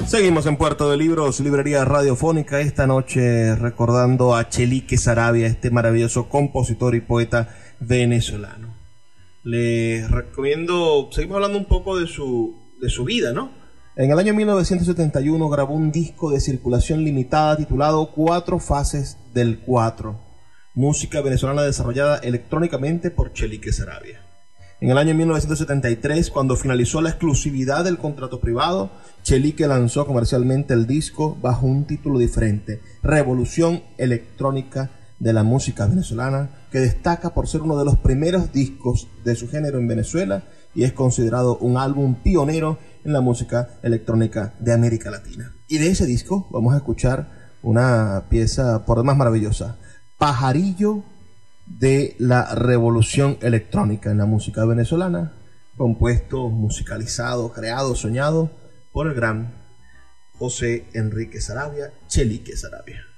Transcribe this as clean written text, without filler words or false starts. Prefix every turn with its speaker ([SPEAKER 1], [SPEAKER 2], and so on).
[SPEAKER 1] Seguimos en Puerto de Libros, librería radiofónica, esta noche recordando a Chelique Saravia, este maravilloso compositor y poeta venezolano. Les recomiendo, seguimos hablando un poco de su vida, ¿no? En el año 1971 grabó un disco de circulación limitada titulado Cuatro Fases del Cuatro, música venezolana desarrollada electrónicamente por Chelique Saravia. En el año 1973, cuando finalizó la exclusividad del contrato privado, Chelique lanzó comercialmente el disco bajo un título diferente, Revolución Electrónica de la Música Venezolana, que destaca por ser uno de los primeros discos de su género en Venezuela y es considerado un álbum pionero en la música electrónica de América Latina. Y de ese disco vamos a escuchar una pieza por demás maravillosa, Pajarillo de la Revolución Electrónica en la música venezolana, compuesto, musicalizado, creado, soñado por el gran José Enrique Saravia, Chelique Saravia.